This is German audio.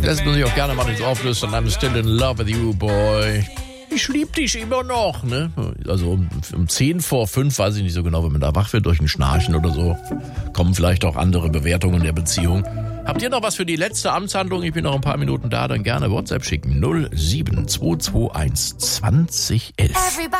Lässt man sich auch gerne mal ins Auflösen. I'm still in love with you, boy. Ich lieb dich immer noch, ne? Also um 10 vor 5, weiß ich nicht so genau, wenn man da wach wird durch ein Schnarchen oder so, kommen vielleicht auch andere Bewertungen der Beziehung. Habt ihr noch was für die letzte Amtshandlung? Ich bin noch ein paar Minuten da, dann gerne WhatsApp schicken. 07221 2011.